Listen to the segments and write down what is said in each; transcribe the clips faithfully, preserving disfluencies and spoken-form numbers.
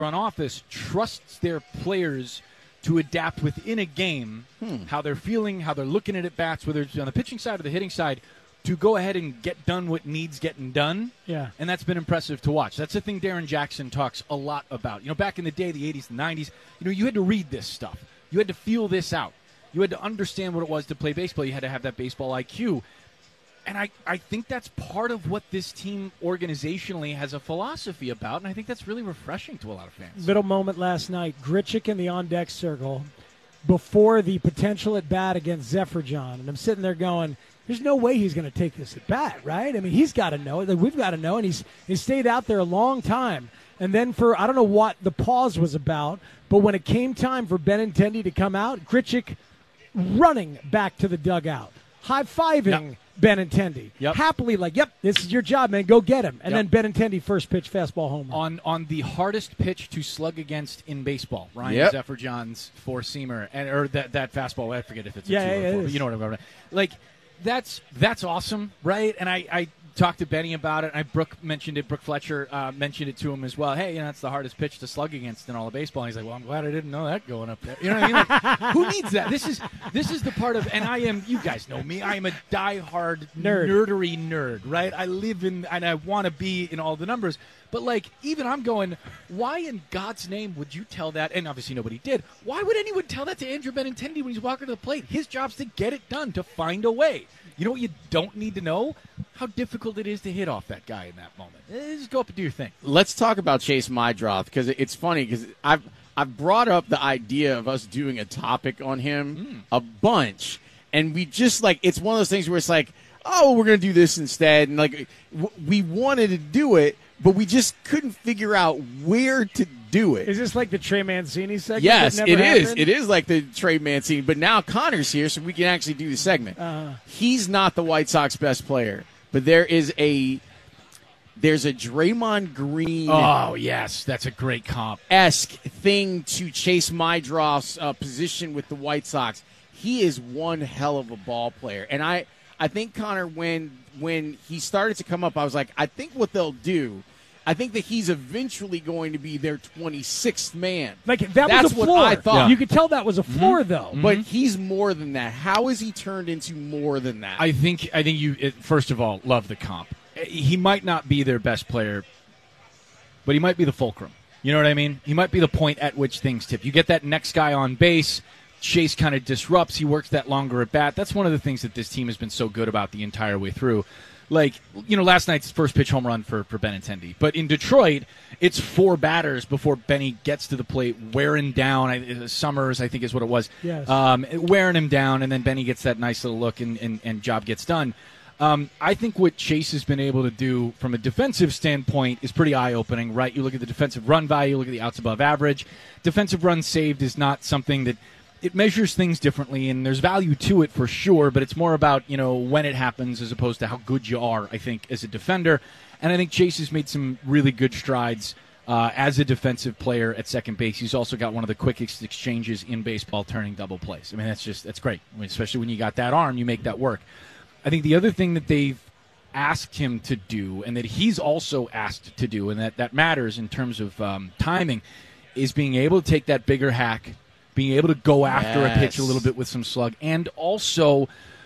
front office trusts their players to adapt within a game, hmm. how they're feeling, how they're looking at at-bats, whether it's on the pitching side or the hitting side, to go ahead and get done what needs getting done. Yeah. And that's been impressive to watch. That's the thing Darren Jackson talks a lot about. You know, back in the day, the eighties and nineties, you know, you had to read this stuff. You had to feel this out. You had to understand what it was to play baseball. You had to have that baseball I Q. And I, I think that's part of what this team organizationally has a philosophy about, and I think that's really refreshing to a lot of fans. Little moment last night, Grichuk in the on-deck circle before the potential at-bat against Zephyr-John, and I'm sitting there going, there's no way he's going to take this at-bat, right? I mean, he's got to know it. Like, we've got to know, and he's, he's stayed out there a long time. And then for, I don't know what the pause was about, but when it came time for Benintendi to come out, Grichuk running back to the dugout, high-fiving yep. Benintendi. Yep. Happily like, yep, this is your job, man. Go get him. And yep. then Benintendi first pitch fastball home run. On on the hardest pitch to slug against in baseball, Ryan yep. Zephyr-John's four-seamer, and or that, that fastball, I forget if it's a yeah, two yeah, or four, but you know what I'm talking about. Like, that's, that's awesome, right? And I, I talked to Benny about it. I Brooke mentioned it. Brooke Fletcher uh, mentioned it to him as well. Hey, you know, that's the hardest pitch to slug against in all of baseball. And he's like, well, I'm glad I didn't know that going up there. You know what I mean? Like, who needs that? This is this is the part of, and I am. You guys know me. I am a diehard nerd, nerdery nerd, right? I live in, and I want to be in all the numbers. But like, even I'm going, why in God's name would you tell that? And obviously nobody did. Why would anyone tell that to Andrew Benintendi when he's walking to the plate? His job's to get it done, to find a way. You know what you don't need to know? How difficult it is to hit off that guy in that moment. Just go up and do your thing. Let's talk about Chase Meidroth, because it's funny, because I've, I've brought up the idea of us doing a topic on him mm. a bunch, and we just, like, it's one of those things where it's like, oh, we're going to do this instead, and, like, w- we wanted to do it, but we just couldn't figure out where to do it. Is this like the Trey Mancini segment? Yes, that it never is. happened? It is like the Trey Mancini, but now Connor's here, so we can actually do the segment. Uh-huh. He's not the White Sox best player, but there is a there's a Draymond Green. Oh yes, that's a great comp. Esque thing to Chase Meidroth's uh, position with the White Sox. He is one hell of a ball player, and I I think Connor, when when he started to come up, I was like, I think what they'll do. I think that he's eventually going to be their twenty-sixth man. Like that That's was a floor. what I thought. Yeah. You could tell that was a floor, mm-hmm. though. Mm-hmm. But he's more than that. How has he turned into more than that? I think. I think you. It, first of all, love the comp. He might not be their best player, but he might be the fulcrum. You know what I mean? He might be the point at which things tip. You get that next guy on base. Chase kind of disrupts. He works that longer at bat. That's one of the things that this team has been so good about the entire way through. Like, you know, last night's first pitch home run for, for Benintendi. But in Detroit, it's four batters before Benny gets to the plate, wearing down. I, Summers, I think is what it was. Yes. Um, wearing him down, and then Benny gets that nice little look, and, and, and job gets done. Um, I think what Chase has been able to do from a defensive standpoint is pretty eye-opening, right? You look at the defensive run value, look at the outs above average. Defensive runs saved is not something that – it measures things differently, and there's value to it for sure, but it's more about, you know, when it happens as opposed to how good you are, I think, as a defender. And I think Chase has made some really good strides uh, as a defensive player at second base. He's also got one of the quickest exchanges in baseball, turning double plays. I mean, that's just that's great. I mean, especially when you got that arm, you make that work. I think the other thing that they've asked him to do, and that he's also asked to do, and that, that matters in terms of um, timing, is being able to take that bigger hack, being able to go after yes. a pitch a little bit with some slug, and also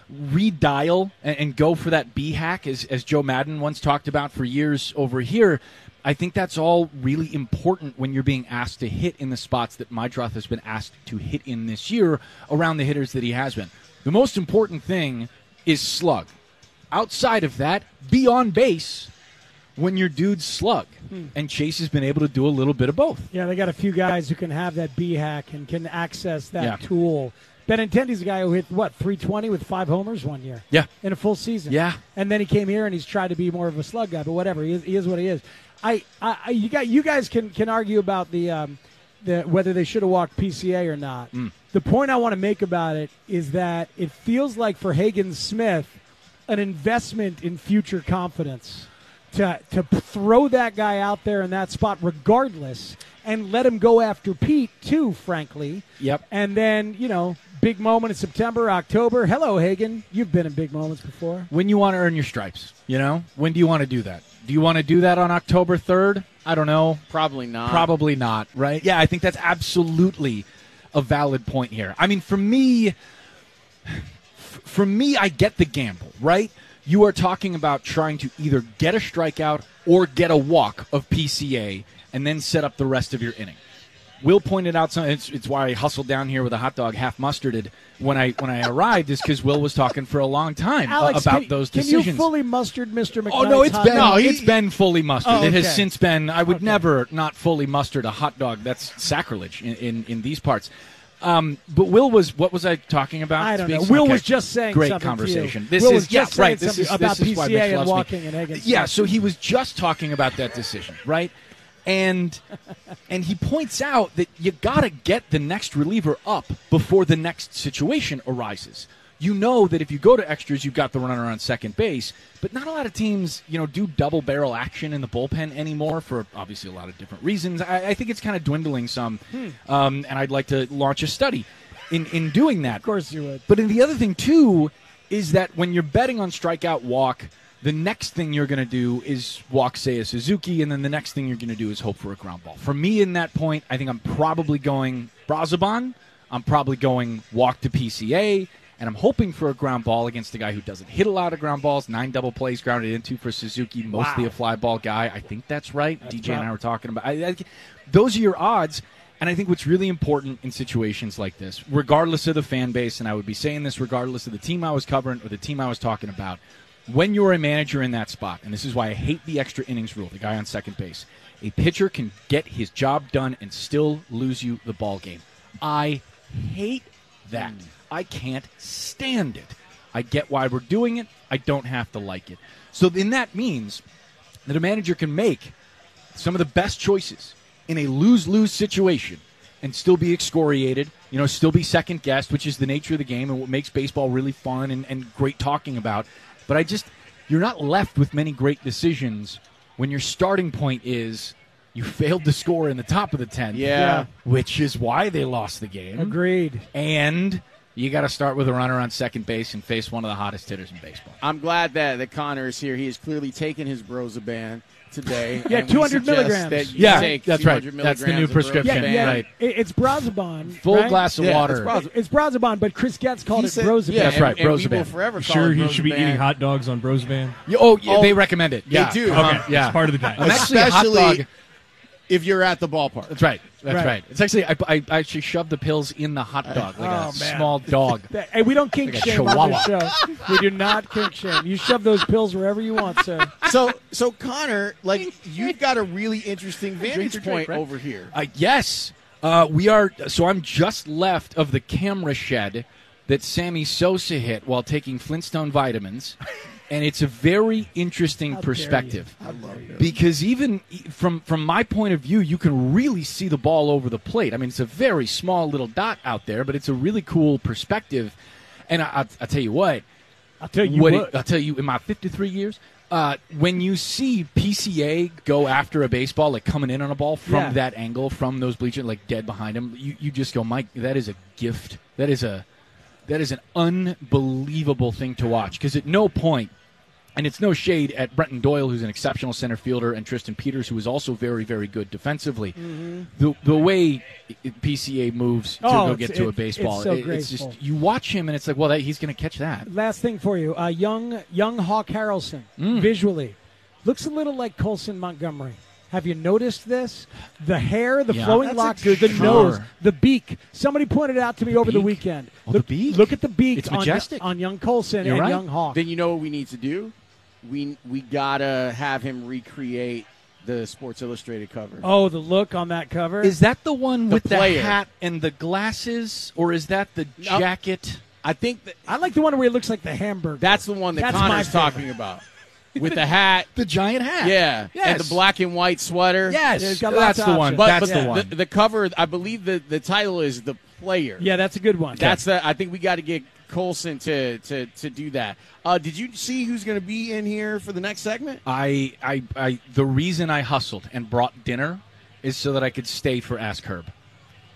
redial and, and go for that B-hack, as, as Joe Madden once talked about for years over here. I think that's all really important when you're being asked to hit in the spots that Meidroth has been asked to hit in this year around the hitters that he has been. The most important thing is slug. Outside of that, be on base when your dudes slug. Hmm. And Chase has been able to do a little bit of both. Yeah, they got a few guys who can have that B-hack and can access that yeah. tool. Benintendi's a guy who hit, what, three twenty with five homers one year? Yeah. In a full season. Yeah. And then he came here and he's tried to be more of a slug guy, but whatever. He is, he is what he is. I, I, I you got you guys can, can argue about the um, the whether they should have walked P C A or not. Mm. The point I want to make about it is that it feels like for Hagen Smith an investment in future confidence to to throw that guy out there in that spot regardless and let him go after Pete too, frankly. Yep. And then, you know, big moment in September, October. Hello, Hagen. You've been in big moments before. When you want to earn your stripes, you know? When do you want to do that? Do you want to do that on October third? I don't know. Probably not. Probably not, right? Yeah, I think that's absolutely a valid point here. I mean, for me, f- for me, I get the gamble, right? You are talking about trying to either get a strikeout or get a walk of P C A and then set up the rest of your inning. Will pointed out something. It's, it's why I hustled down here with a hot dog, half mustarded when I when I arrived. Is because Will was talking for a long time Alex, uh, about can, those can decisions. you fully mustard Mister McKnight's Oh no, it's hot been dog? no, it's been fully mustard. Oh, It has okay. since been. I would Okay. never not fully mustard a hot dog. That's sacrilege in, in, in these parts. Um, but Will was what was I talking about? I don't know. Speaks- Will okay. was just saying great something conversation. To you. This Will is was just yeah, saying right. This something is about this is why P C A Mitch and loves me. walking and egg. Yeah, so he was just talking about that decision, right? And and he points out that you got to get the next reliever up before the next situation arises. You know that if you go to extras, you've got the runner on second base, but not a lot of teams, you know, do double barrel action in the bullpen anymore for obviously a lot of different reasons. I, I think it's kind of dwindling some, Hmm. um, and I'd like to launch a study in in doing that. Of course you would. But in the other thing, too, is that when you're betting on strikeout walk, the next thing you're going to do is walk Seiya Suzuki, and then the next thing you're going to do is hope for a ground ball. For me, in that point, I think I'm probably going Brazoban. I'm probably going walk to P C A, and I'm hoping for a ground ball against a guy who doesn't hit a lot of ground balls. Nine double plays grounded into for Suzuki, mostly Wow. a fly ball guy. I think that's right. That's D J and I right. were talking about I, I, those are your odds. And I think what's really important in situations like this, regardless of the fan base, and I would be saying this regardless of the team I was covering or the team I was talking about, when you're a manager in that spot, and this is why I hate the extra innings rule, the guy on second base, a pitcher can get his job done and still lose you the ball game. I hate that. I can't stand it. I get why we're doing it. I don't have to like it. So then that means that a manager can make some of the best choices in a lose-lose situation and still be excoriated, you know, still be second-guessed, which is the nature of the game and what makes baseball really fun and, and great talking about. But I just, you're not left with many great decisions when your starting point is you failed to score in the top of the tenth. Yeah. Which is why they lost the game. Agreed. And you got to start with a runner on second base and face one of the hottest hitters in baseball. I'm glad that, that Connor is here. He has clearly taken his Brozaban today. Yeah, and we two hundred suggest milligrams. that you Yeah, take that's two right. hundred That's the new milligrams of prescription. Yeah, Brozaban. yeah. right. It, it's Brazoban. Full right? glass of Yeah, water. it's Braz- It's Brazoban, but Chris Getz called He it said- Brozaban. Yeah, That's and- right, and we Brozaban. will forever call Sure, it he should be Brozaban. eating hot dogs on Brozaban. You- oh, yeah, Oh, they recommend it. Yeah. do. Uh-huh, Okay, yeah. it's part of the diet. I'm actually a hot Especially dog. if you're at the ballpark. That's right. That's Right. right. It's actually I, I actually shoved the pills in the hot dog like Oh, a man. small dog. That- Hey, we don't kink Like a shame on this chihuahua. show. We do not kink shame. You shove those pills wherever you want, sir. So, so Connor, like you've got a really interesting vantage your drink, point right? over here. Uh, yes, uh, we are. So I'm just left of the camera shed that Sammy Sosa hit while taking Flintstone vitamins, and it's a very interesting How dare you. perspective. How dare you. Because even e- from from my point of view, you can really see the ball over the plate. I mean, it's a very small little dot out there, but it's a really cool perspective. And I, I, I'll tell you what, I'll tell you what what. it, I'll tell you in my fifty-three years, uh, when you see P C A go after a baseball, like coming in on a ball from Yeah. that angle, from those bleachers, like dead behind him, you, you just go, Mike, that is a gift. That is a that is an unbelievable thing to watch. Because at no point, and it's no shade at Brenton Doyle, who's an exceptional center fielder, and Tristan Peters, who is also very, very good defensively. Mm-hmm. The the way P C A moves to Oh, go it's- get to a it's- baseball, it's so it- it's graceful. just you watch him, and it's like, well, that, he's going to catch that. Last thing for you, uh, young young Hawk Harrelson, Mm. visually, looks a little like Colson Montgomery. Have you noticed this? The hair, the Yeah. flowing That's a locks, good the color. nose, the beak. Somebody pointed it out to me over the beak? weekend. Oh, the look, beak? Look at the beak It's on, majestic. on young Colson You're and right. young Hawk. Then you know what we need to do? We we gotta have him recreate the Sports Illustrated cover. Oh, the look on that cover. Is that the one The with the player. hat and the glasses, or is that the No. jacket? I think that I like the one where he looks like the hamburger. that's the one that That's Connor's my favorite. talking about. With the hat, The giant hat. yeah, Yes. and the black and white sweater. Yes, Yeah, he's got lots that's of the one. options. But, That's but the one. The, the cover, I believe the, the title is The Player. Yeah, that's a good one. That's the. I think we got to get Colson to, to, to do that. Uh, did you see who's going to be in here for the next segment? I, I, I, the reason I hustled and brought dinner is so that I could stay for Ask Herb.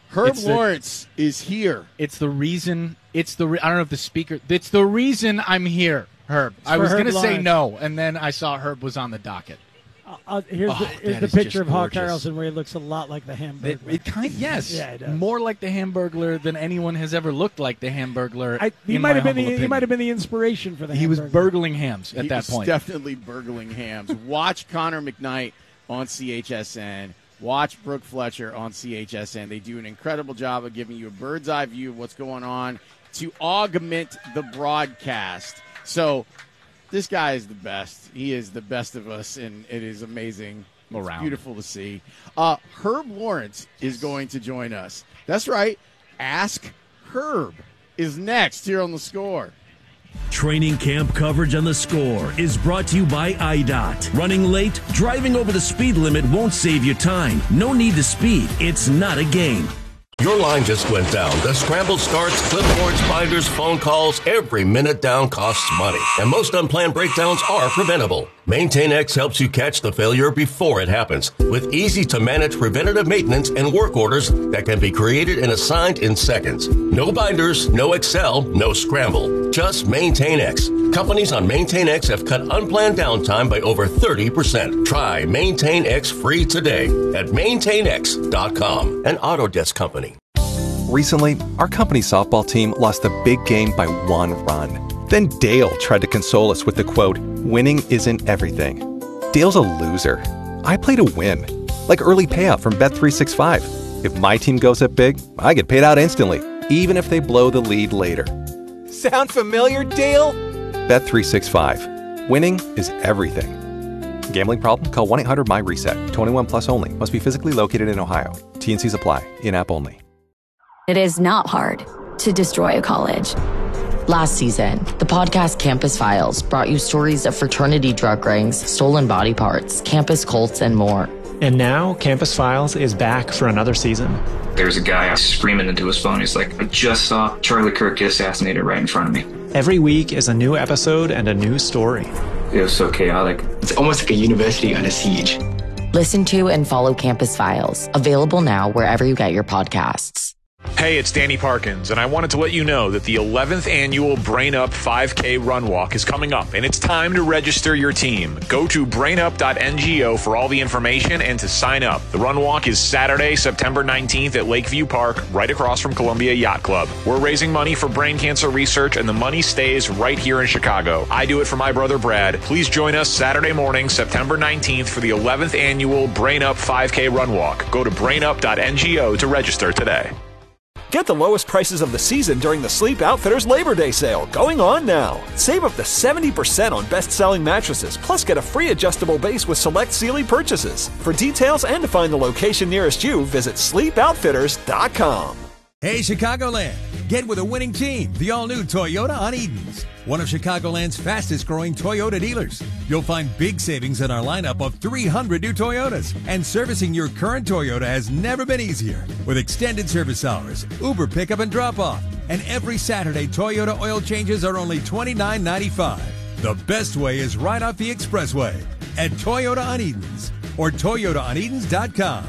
Herb It's the- Lawrence is here. It's the reason. It's the. Re- I don't know if the speaker. It's the reason I'm here, Herb. I for was Herb going to say Lawrence. no, and then I saw Herb was on the docket. Uh, here's Oh, the, here's that the is picture just of Hawk gorgeous. Harrelson where he looks a lot like the Hamburglar. It, it kind yes, Yeah, it does. more like the Hamburglar than anyone has ever looked like the Hamburglar. I, he in might my have been humble the, he opinion. might have been the inspiration for the He was Hamburglar. burgling hams at He that was point. definitely burgling hams. Watch Connor McKnight on C H S N. Watch Brooke Fletcher on C H S N. They do an incredible job of giving you a bird's eye view of what's going on to augment the broadcast. So this guy is the best. He is the best of us, and it is amazing. It's Around. beautiful to see. Uh, Herb Lawrence is going to join us. That's right. Ask Herb is next here on The Score. Training camp coverage on The Score is brought to you by I D O T. Running late? Driving over the speed limit won't save you time. No need to speed. It's not a game. Your line just went down. The scramble starts, clipboards, binders, phone calls. Every minute down costs money. And most unplanned breakdowns are preventable. MaintainX helps you catch the failure before it happens with easy-to-manage preventative maintenance and work orders that can be created and assigned in seconds. No binders, no Excel, no scramble. Just MaintainX. Companies on MaintainX have cut unplanned downtime by over thirty percent. Try MaintainX free today at maintain x dot com, an Autodesk company. Recently, our company softball team lost a big game by one run. Then Dale tried to console us with the quote, "Winning isn't everything." Dale's a loser. I play to win. Like early payout from Bet three sixty-five. If my team goes up big, I get paid out instantly, even if they blow the lead later. Sound familiar, Dale? Bet three sixty-five. Winning is everything. Gambling problem? Call one eight hundred M Y reset. twenty-one plus only. Must be physically located in Ohio. T and Cs apply. In-app only. It is not hard to destroy a college. Last season, the podcast Campus Files brought you stories of fraternity drug rings, stolen body parts, campus cults, and more. And now, Campus Files is back for another season. There's a guy screaming into his phone. He's like, I just saw Charlie Kirk get assassinated right in front of me. Every week is a new episode and a new story. It was so chaotic. It's almost like a university under siege. Listen to and follow Campus Files, available now wherever you get your podcasts. Hey, it's Danny Parkins, and I wanted to let you know that the eleventh annual Brain Up five K Run Walk is coming up, and it's time to register your team. Go to brain up dot N G O for all the information and to sign up. The Run Walk is Saturday, September nineteenth at Lakeview Park, right across from Columbia Yacht Club. We're raising money for brain cancer research, and the money stays right here in Chicago. I do it for my brother Brad. Please join us Saturday morning, September nineteenth for the eleventh annual Brain Up five K Run Walk. Go to brain up dot N G O to register today. Get the lowest prices of the season during the Sleep Outfitters Labor Day sale, going on now. Save up to seventy percent on best-selling mattresses, plus get a free adjustable base with select Sealy purchases. For details and to find the location nearest you, visit sleep outfitters dot com. Hey, Chicagoland. Get with a winning team, the all-new Toyota on Edens, one of Chicagoland's fastest-growing Toyota dealers. You'll find big savings in our lineup of three hundred new Toyotas, and servicing your current Toyota has never been easier. With extended service hours, Uber pickup and drop-off, and every Saturday Toyota oil changes are only twenty-nine ninety-five. The best way is right off the expressway at Toyota on Edens or toyota on edens dot com.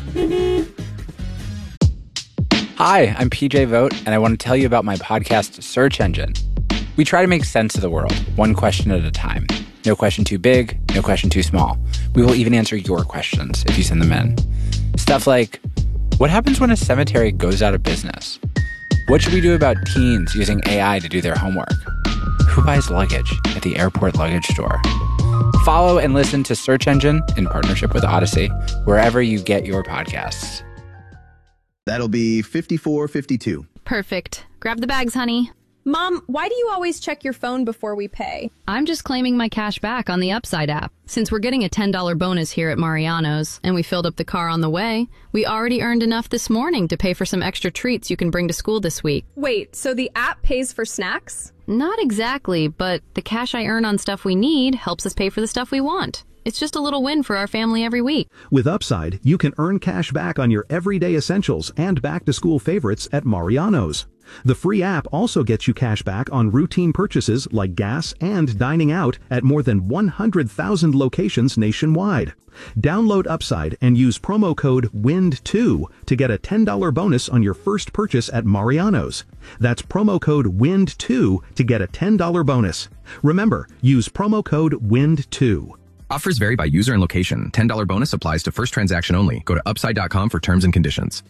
Hi, I'm P J Vogt, and I want to tell you about my podcast, Search Engine. We try to make sense of the world, one question at a time. No question too big, no question too small. We will even answer your questions if you send them in. Stuff like, what happens when a cemetery goes out of business? What should we do about teens using A I to do their homework? Who buys luggage at the airport luggage store? Follow and listen to Search Engine in partnership with Odyssey, wherever you get your podcasts. That'll be fifty-four fifty-two. Perfect. Grab the bags, honey. Mom, why do you always check your phone before we pay? I'm just claiming my cash back on the Upside app. Since we're getting a ten dollars bonus here at Mariano's, and we filled up the car on the way, we already earned enough this morning to pay for some extra treats you can bring to school this week. Wait, so the app pays for snacks? Not exactly, but the cash I earn on stuff we need helps us pay for the stuff we want. It's just a little win for our family every week. With Upside, you can earn cash back on your everyday essentials and back-to-school favorites at Mariano's. The free app also gets you cash back on routine purchases like gas and dining out at more than one hundred thousand locations nationwide. Download Upside and use promo code W I N D two to get a ten dollars bonus on your first purchase at Mariano's. That's promo code W I N D two to get a ten dollars bonus. Remember, use promo code W I N D two. Offers vary by user and location. ten dollars bonus applies to first transaction only. Go to upside dot com for terms and conditions.